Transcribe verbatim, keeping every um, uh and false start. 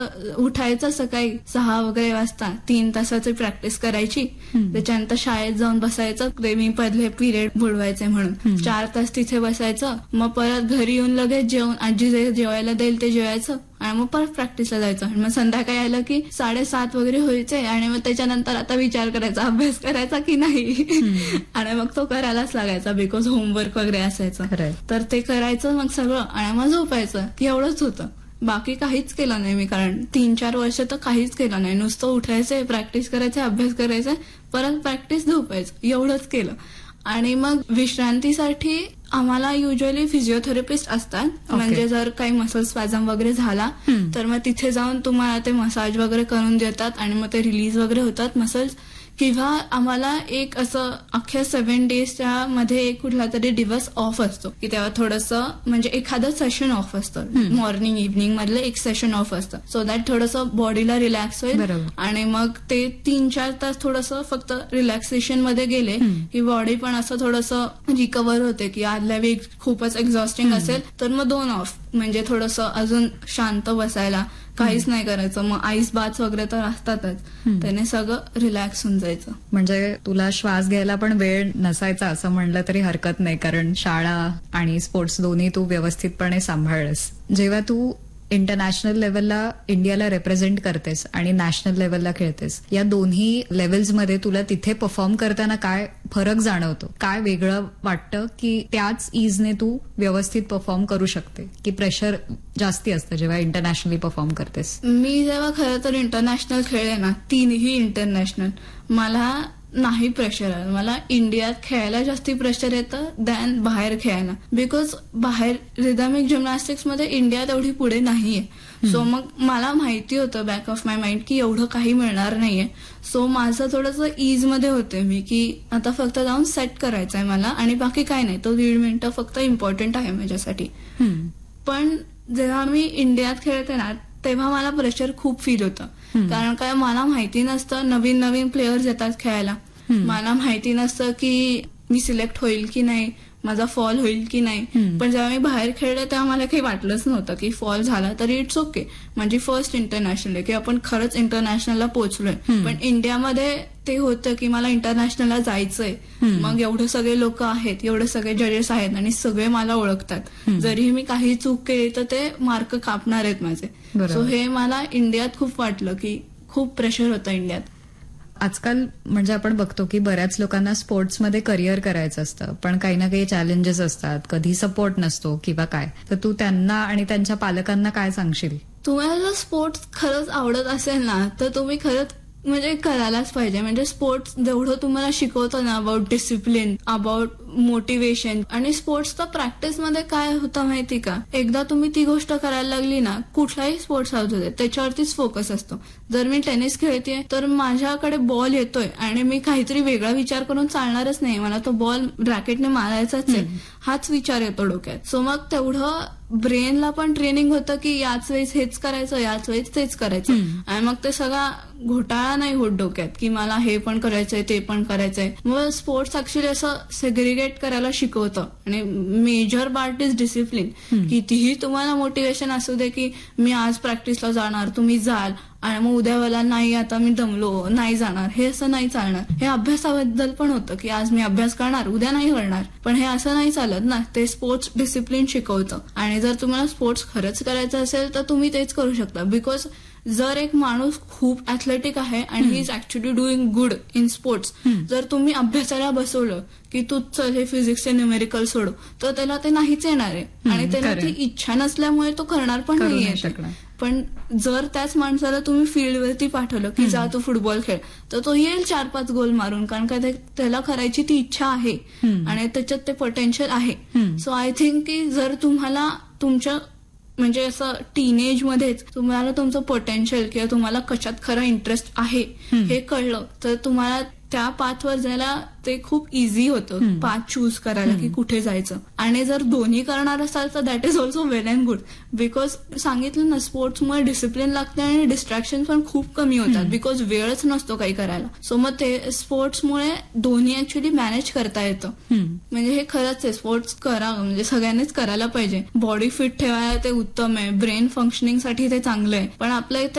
उठायचं सकाळी सहा वगैरे वाजता, तीन तासाची प्रॅक्टिस करायची. त्याच्यानंतर शाळेत जाऊन बसायचं, ते मी पहिले पिरियड बुडवायचे म्हणून चार तास तिथे बसायचं. मग परत घरी येऊन लगेच जेवण, आजी जे जेवायला देईल ते जेवायचं आणि मग परत प्रॅक्टिसला जायचं. मग संध्याकाळी आलं की साडेसात वगैरे व्हायचे आणि मग त्याच्यानंतर आता विचार करायचा अभ्यास करायचा की नाही. आणि मग तो करायलाच लागायचा, बिकॉज होमवर्क वगैरे असायचं. तर ते करायचं मग सगळं आणि मग झोपायचं. एवढंच होतं, बाकी काहीच केलं नाही मी. कारण तीन चार वर्ष तर काहीच केलं नाही, नुसतं उठायचंय, प्रॅक्टिस करायचंय, अभ्यास करायचा, परत प्रॅक्टिस, झोपायचं, एवढंच केलं. आणि मग विश्रांतीसाठी आम्हाला युजली फिजिओथेरपिस्ट असतात. okay. म्हणजे जर काही मसल स्पॅझम वगैरे झाला hmm. तर मग तिथे जाऊन तुम्हाला ते मसाज वगैरे करून देतात आणि मग ते रिलीज वगैरे होतात मसल्स. किंवा आम्हाला एक असं अख्ख्या सेव्हन डेजच्या मध्ये एक कुठला तरी दिवस ऑफ असतो की तेव्हा थोडंसं म्हणजे एखादं सेशन ऑफ असतं, मॉर्निंग इव्हनिंग मधलं एक सेशन ऑफ असतं, सो दॅट थोडंसं बॉडीला रिलॅक्स होईल. आणि मग ते तीन चार तास थोडंसं फक्त रिलॅक्सेशन मध्ये गेले की बॉडी पण असं थोडंसं रिकव्हर होते. की आदल्या वीक खूपच एक्झॉस्टिंग असेल तर मग दोन ऑफ, म्हणजे थोडंसं अजून शांत बसायला, काहीच नाही करायचं. मग आईस बाथ वगैरे तर असतातच, त्याने सगळं रिलॅक्स होऊन जायचं. म्हणजे तुला श्वास घ्यायला पण वेळ नसायचा असं म्हणलं तरी हरकत नाही, कारण शाळा आणि स्पोर्ट्स दोन्ही तू व्यवस्थितपणे सांभाळस. जेव्हा तू इंटरनॅशनल लेवलला इंडियाला रिप्रेझेंट करतेस आणि नॅशनल लेवलला खेळतेस, या दोन्ही लेवल्समध्ये तुला तिथे परफॉर्म करताना काय फरक जाणवतो? काय वेगळं वाटतं की त्याच इजने तू व्यवस्थित परफॉर्म करू शकते, की प्रेशर जास्ती असतं जेव्हा इंटरनॅशनली परफॉर्म करतेस? मी जेव्हा खरं तर इंटरनॅशनल खेळले ना, तीनही इंटरनॅशनल, मला नाही प्रेशर आहे. मला इंडियात खेळायला जास्ती प्रेशर येतं दॅन बाहेर खेळायला, बिकॉज बाहेर रिदमिक जिम्नॅस्टिक्स मध्ये इंडिया तेवढी पुढे नाहीये. सो मग मला माहिती होतं बॅक ऑफ माय माइंड की एवढं काही मिळणार नाहीये. सो माझं थोडंसं इज मध्ये होते मी की आता फक्त जाऊन सेट करायचं आहे मला आणि बाकी काय नाही, तो दीड मिनिटं फक्त इम्पॉर्टंट आहे माझ्यासाठी. पण जेव्हा मी इंडियात खेळते ना तेव्हा मला प्रेशर खूप फील होतं. कारण काय, मला माहिती नसतं, नवीन नवीन प्लेयर्स येतात खेळायला, मला माहिती नसतं की मी सिलेक्ट होईल की नाही, माझा फॉल होईल की नाही. पण जेव्हा मी बाहेर खेळले तेव्हा मला काही वाटलंच नव्हतं की फॉल झाला तरी इट्स ओके. माझी फर्स्ट इंटरनॅशनल आहे की आपण खरंच इंटरनॅशनलला पोहोचलोय. पण इंडियामध्ये ते होतं की मला इंटरनॅशनलला जायचंय, मग एवढे सगळे लोक आहेत, एवढे सगळे जजेस आहेत आणि सगळे मला ओळखतात, जरी मी काही चूक केली तर ते मार्क कापणार आहेत माझे. सो हे मला इंडियात खूप वाटलं की खूप प्रेशर होतं इंडियात. आजकाल म्हणजे आपण बघतो की बऱ्याच लोकांना स्पोर्ट्समध्ये करिअर करायचं असतं, पण काही ना काही चॅलेंजेस असतात, कधी सपोर्ट नसतो किंवा काय, तर तू त्यांना आणि त्यांच्या पालकांना काय सांगशील? तुम्हाला स्पोर्ट्स खरंच आवडत असेल ना तर तुम्ही खरंच म्हणजे करायलाच पाहिजे. म्हणजे स्पोर्ट्स जेवढं तुम्हाला शिकवतं ना अबाउट डिसिप्लिन, अबाउट मोटिवेशन, आणि स्पोर्ट्सचा प्रॅक्टिसमध्ये काय होतं माहिती का, एकदा तुम्ही ती गोष्ट करायला लागली ना, कुठलाही स्पोर्ट्स होत होते त्याच्यावरतीच फोकस असतो. जर मी टेनिस खेळतेय तर माझ्याकडे बॉल येतोय आणि मी काहीतरी वेगळा विचार करून चालणारच नाही, मला तो बॉल रॅकेटने मारायचाच आहे, हाच विचार येतो डोक्यात. सो मग तेवढं ब्रेनला पण ट्रेनिंग होतं की याच वेळेस हेच करायचं, याच वेळेस तेच करायचं. आणि मग ते सगळा घोटाळा नाही होत डोक्यात की मला हे पण करायचंय ते पण करायचंय. मग स्पोर्ट्स ऍक्च्युली असं सेग्रिगेट करायला शिकवतं. आणि मेजर पार्ट इज डिसिप्लिन. कितीही तुम्हाला मोटिवेशन असू दे की मी आज प्रॅक्टिसला जाणार, तुम्ही जाल आणि मग उद्या वेळेला नाही आता मी दमलो नाही जाणार, हे असं नाही चालणार. हे अभ्यासाबद्दल पण होतं की आज मी अभ्यास करणार उद्या नाही करणार, पण हे असं नाही चालत ना. ते स्पोर्ट्स डिसिप्लिन शिकवतं. आणि जर तुम्हाला स्पोर्ट्स खरंच करायचं असेल तर तुम्ही तेच करू शकता. बिकॉज जर एक माणूस खूप ऍथलेटिक आहे आणि he is actually doing good in sports, जर तुम्ही अभ्यासाला बसवलं की तू चल हे फिजिक्सचे न्यूमेरिकल सोडव, तर त्याला ते नाहीच येणार आहे आणि त्याला ती इच्छा नसल्यामुळे तो करणार पण नाहीये. पण जर त्याच माणसाला तुम्ही फील्डवरती पाठवलं की जा तू फुटबॉल खेळ, तर तो येईल चार पाच गोल मारून, कारण का त्याला करायची ती इच्छा आहे आणि त्याच्यात ते पोटेन्शियल आहे. सो आय थिंक की जर तुम्हाला तुमच्या म्हणजे असं टीनेज मध्येच तुम्हाला तुमचं पोटेन्शियल किंवा तुम्हाला कशात खरं इंटरेस्ट आहे हे कळलं तर तुम्हाला त्या पाथवर जायला ते खूप इझी होतं पाथ चूज करायला की कुठे जायचं. आणि जर दोन्ही करणार असाल तर that is also well and good, because सांगितलं ना स्पोर्ट्समुळे डिसिप्लिन लागते आणि डिस्ट्रॅक्शन पण खूप कमी होतात बिकॉज वेळच नसतो काही करायला. सो मग ते स्पोर्ट्समुळे दोन्ही ऍक्च्युली मॅनेज करता येतं. म्हणजे हे खरंच आहे, स्पोर्ट्स करा म्हणजे सगळ्यांनीच करायला पाहिजे. बॉडी फिट ठेवायला ते उत्तम आहे, ब्रेन फंक्शनिंग साठी ते चांगलं आहे, पण आपल्या इथे